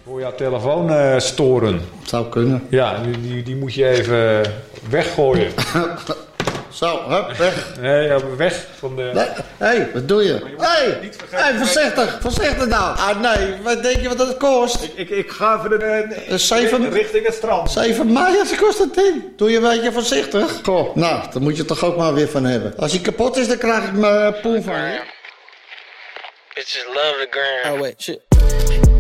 Voor jouw telefoon storen. Zou kunnen. Ja, die moet je even weggooien. Zo, hup, weg. Nee, ja, weg van de... Hé, wat doe je? Hé, voorzichtig nou. Ah nee, wat denk je wat dat kost? Ik ga even richting het strand. 7 maaiers kost dat ding. Doe je een beetje voorzichtig. Goh, nou, daar moet je toch ook maar weer van hebben. Als hij kapot is, dan krijg ik mijn poen van je. Bitches love the gram. Oh wait, shit.